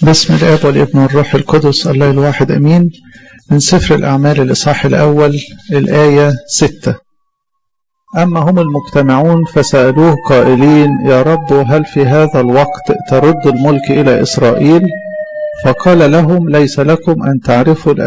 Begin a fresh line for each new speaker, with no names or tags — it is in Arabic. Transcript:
بسم الآب والابن والروح القدس الله الواحد أمين. من سفر الأعمال الإصحاح الأول الآية 6. أما هم المجتمعون فسألوه قائلين: يا رب هل في هذا الوقت ترد الملك إلى إسرائيل؟ فقال لهم: ليس لكم أن تعرفوا